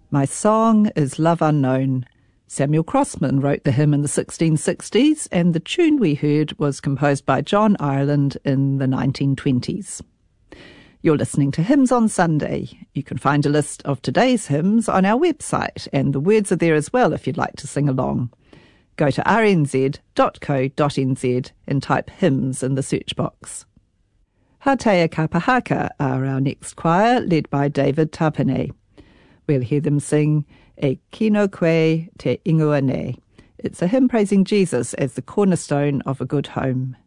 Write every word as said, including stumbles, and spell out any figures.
My Song is Love Unknown. Samuel Crossman wrote the hymn in the sixteen sixties, and the tune we heard was composed by John Ireland in the nineteen twenties. You're listening to Hymns on Sunday. You can find a list of today's hymns on our website, and the words are there as well if you'd like to sing along. Go to r n z dot co dot n z and type hymns in the search box. Hatea Kapahaka are our next choir, led by David Tapane. We'll hear them sing E Kino Koe Te Ingoa Nei. It's a hymn praising Jesus as the cornerstone of a good home.